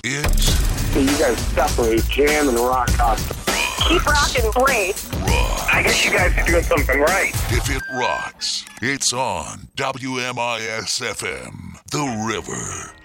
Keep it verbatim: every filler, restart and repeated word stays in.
It's... So you guys separate jam and rock concert. Keep rocking, great. Rock. I guess you guys are doing something right. If it rocks, it's on W M I S F M, The River.